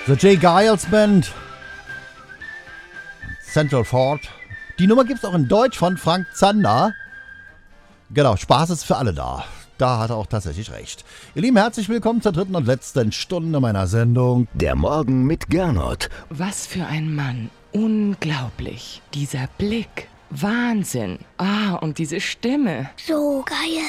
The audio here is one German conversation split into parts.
The Jay Giles Band. Central Ford. Die Nummer gibt's auch in Deutsch von Frank Zander. Genau, Spaß ist für alle da. Da hat er auch tatsächlich recht. Ihr Lieben, herzlich willkommen zur dritten und letzten Stunde meiner Sendung. Der Morgen mit Gernot. Was für ein Mann. Unglaublich. Dieser Blick. Wahnsinn. Und diese Stimme. So geil.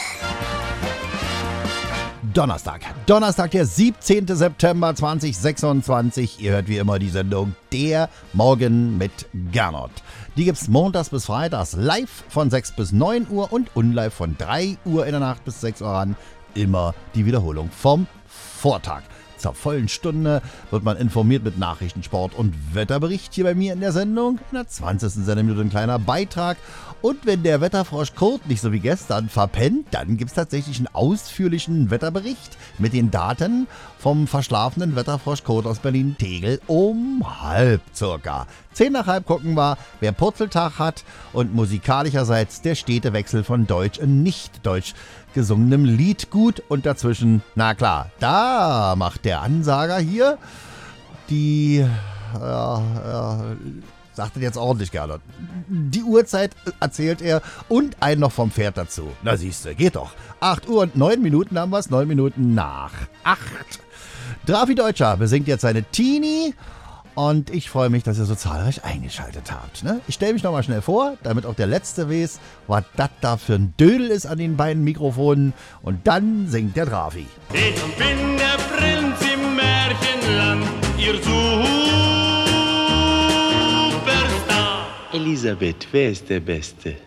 Donnerstag, der 17. September 2026. Ihr hört wie immer die Sendung Der Morgen mit Gernot. Die gibt's montags bis freitags live von 6 bis 9 Uhr und unlive von 3 Uhr in der Nacht bis 6 Uhr an. Immer die Wiederholung vom Vortag. Zur vollen Stunde wird man informiert mit Nachrichten, Sport und Wetterbericht hier bei mir in der Sendung. In der 20. Sendeminute ein kleiner Beitrag. Und wenn der Wetterfrosch Kurt nicht so wie gestern verpennt, dann gibt es tatsächlich einen ausführlichen Wetterbericht mit den Daten vom verschlafenen Wetterfrosch Kurt aus Berlin-Tegel um halb circa. 10 nach halb gucken wir, wer Purzeltag hat und musikalischerseits der stete Wechsel von Deutsch und Nicht-Deutsch gesungenem Lied gut und dazwischen, na klar, da macht der Ansager hier die, sagt er jetzt ordentlich, Gernot. Die Uhrzeit erzählt er und einen noch vom Pferd dazu. Na siehste, geht doch. 8 Uhr und 9 Minuten haben wir es, 9 Minuten nach 8. Drafi Deutscher besingt jetzt seine Teenie und ich freue mich, dass ihr so zahlreich eingeschaltet habt. Ne? Ich stelle mich nochmal schnell vor, damit auch der Letzte weiß, was das da für ein Dödel ist an den beiden Mikrofonen und dann singt der Drafi. Ich bin der Prinz im Märchenland, ihr Superstar. Elisabeth, wer ist der Beste?